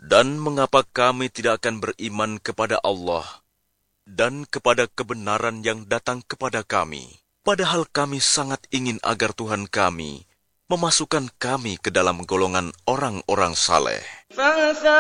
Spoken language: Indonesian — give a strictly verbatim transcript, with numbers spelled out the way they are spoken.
Dan mengapa kami tidak akan beriman kepada Allah dan kepada kebenaran yang datang kepada kami, padahal kami sangat ingin agar Tuhan kami memasukkan kami ke dalam golongan orang-orang saleh.